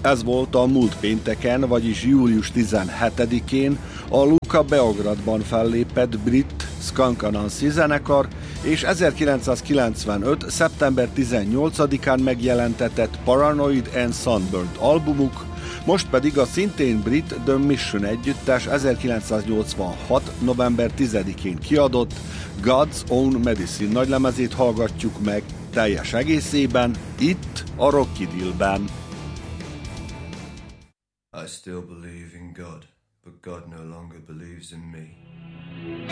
Ez volt a múlt pénteken, vagyis július 17-én a Luka Beogradban fellépett brit Skunk Anansi zenekar, és 1995. szeptember 18-án megjelentetett Paranoid and Sunburned albumuk, most pedig a szintén brit The Mission együttes 1986. november 10-én kiadott God's Own Medicine nagylemezét hallgatjuk meg teljes egészében, itt a Rockidillben. I still believe in God, but God no longer believes in me.